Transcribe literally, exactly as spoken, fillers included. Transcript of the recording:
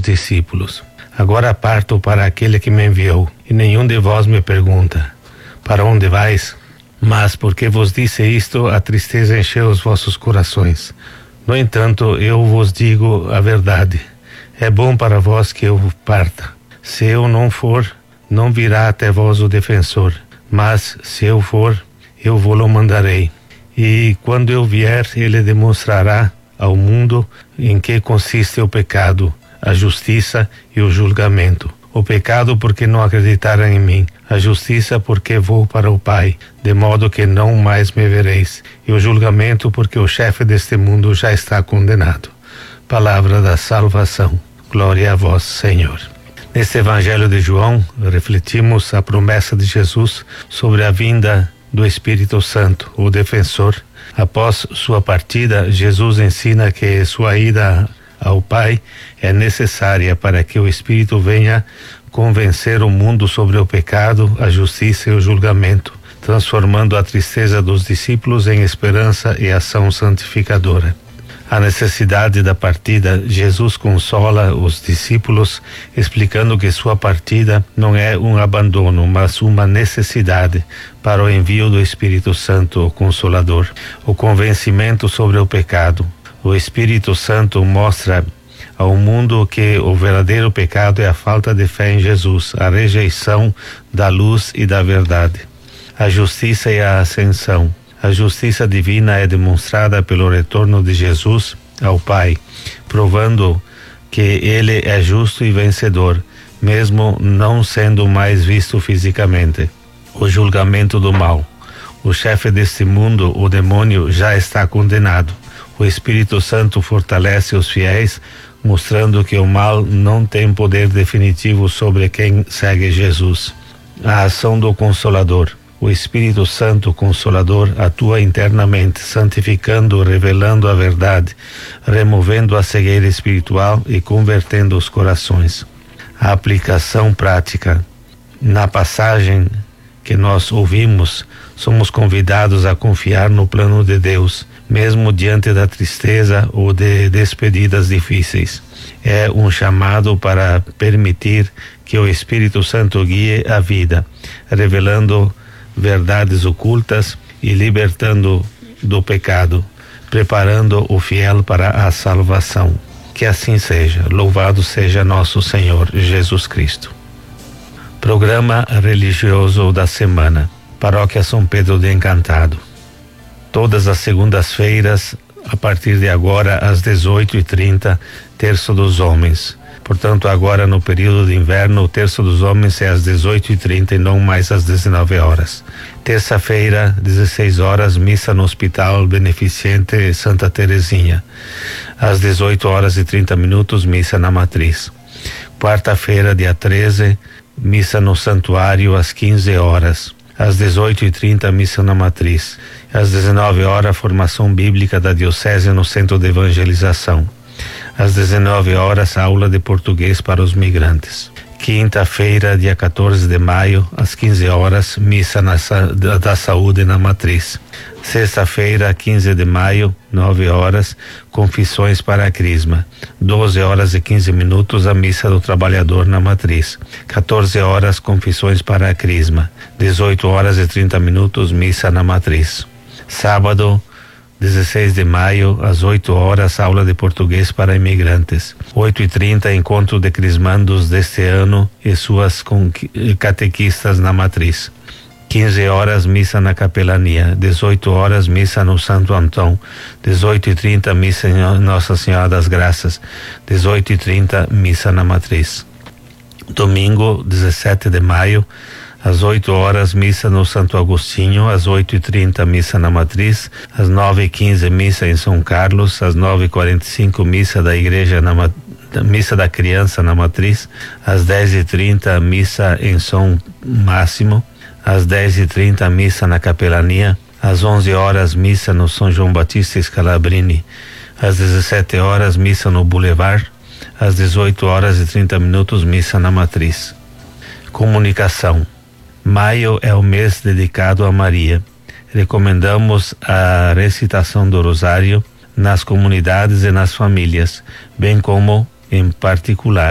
discípulos: agora parto para aquele que me enviou, e nenhum de vós me pergunta: para onde vais? Mas porque vos disse isto, a tristeza encheu os vossos corações. No entanto, eu vos digo a verdade: é bom para vós que eu parta. Se eu não for, não virá até vós o defensor, mas se eu for, eu vou-lo mandarei. E quando eu vier, ele demonstrará ao mundo em que consiste o pecado, a justiça e o julgamento. O pecado porque não acreditaram em mim, a justiça porque vou para o Pai, de modo que não mais me vereis, e o julgamento porque o chefe deste mundo já está condenado. Palavra da salvação. Glória a vós, Senhor. Neste Evangelho de João, refletimos a promessa de Jesus sobre a vinda do Espírito Santo, o defensor. Após sua partida, Jesus ensina que sua ida ao Pai é necessária para que o Espírito venha convencer o mundo sobre o pecado, a justiça e o julgamento, transformando a tristeza dos discípulos em esperança e ação santificadora. A necessidade da partida, Jesus consola os discípulos, explicando que sua partida não é um abandono, mas uma necessidade para o envio do Espírito Santo, o Consolador, o convencimento sobre o pecado. O Espírito Santo mostra ao mundo que o verdadeiro pecado é a falta de fé em Jesus, a rejeição da luz e da verdade. A justiça e a ascensão. A justiça divina é demonstrada pelo retorno de Jesus ao Pai, provando que ele é justo e vencedor, mesmo não sendo mais visto fisicamente. O julgamento do mal. O chefe deste mundo, o demônio, já está condenado. O Espírito Santo fortalece os fiéis, mostrando que o mal não tem poder definitivo sobre quem segue Jesus. A ação do Consolador. O Espírito Santo Consolador atua internamente, santificando, revelando a verdade, removendo a cegueira espiritual e convertendo os corações. A aplicação prática. Na passagem que nós ouvimos, somos convidados a confiar no plano de Deus, mesmo diante da tristeza ou de despedidas difíceis. É um chamado para permitir que o Espírito Santo guie a vida, revelando verdades ocultas e libertando do pecado, preparando o fiel para a salvação. Que assim seja. Louvado seja nosso Senhor Jesus Cristo. Programa religioso da semana. Paróquia São Pedro de Encantado. Todas as segundas-feiras, a partir de agora, às dezoito e trinta, Terço dos Homens. Portanto, agora no período de inverno, o Terço dos Homens é às dezoito e trinta e não mais às dezenove horas. Terça-feira, dezesseis horas, missa no Hospital Beneficente Santa Terezinha. Às dezoito horas e trinta minutos, missa na Matriz. Quarta-feira, dia treze, missa no Santuário às quinze horas. Às dezoito e trinta, missa na Matriz. Às dezenove horas, formação bíblica da Diocese no Centro de Evangelização. Às dezenove horas, aula de português para os migrantes. Quinta-feira, dia quatorze de maio, às quinze horas, missa na, da, da saúde na Matriz. Sexta-feira, quinze de maio, nove horas, confissões para a Crisma. doze horas e quinze minutos, a missa do trabalhador na Matriz. quatorze horas, confissões para a Crisma. dezoito horas e trinta minutos, missa na Matriz. Sábado, dezesseis de maio, às oito horas, aula de português para imigrantes. oito e trinta, encontro de crismandos deste ano e suas catequistas na Matriz. quinze horas, missa na capelania. dezoito horas, missa no Santo Antão. dezoito e trinta, missa em Nossa Senhora das Graças. dezoito e trinta, missa na Matriz. Domingo, dezessete de maio, às oito horas, missa no Santo Agostinho. Às oito e trinta, missa na Matriz. Às nove e quinze, missa em São Carlos. Às nove e quarenta e cinco, missa da igreja na missa da criança na Matriz. Às dez e trinta, missa em São Máximo. Às dez e trinta, missa na capelania. Às onze horas, missa no São João Batista Scalabrini. Às dezessete horas, missa no Boulevard. Às dezoito horas e trinta minutos, missa na Matriz. Comunicação. Maio é o mês dedicado a Maria. Recomendamos a recitação do Rosário nas comunidades e nas famílias, bem como, em particular,